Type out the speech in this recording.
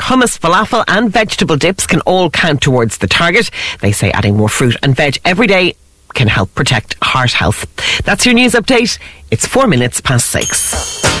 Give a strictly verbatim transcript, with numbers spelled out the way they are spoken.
hummus, falafel and vegetable dips can all count towards the target. They say adding more fruit and veg every day can help protect heart health. That's your news update. It's four minutes past six.